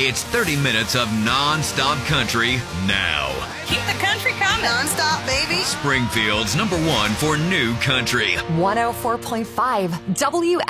It's 30 minutes of non-stop country now. Keep the country coming. Non-stop, baby. Springfield's #1 for new country. 104.5 W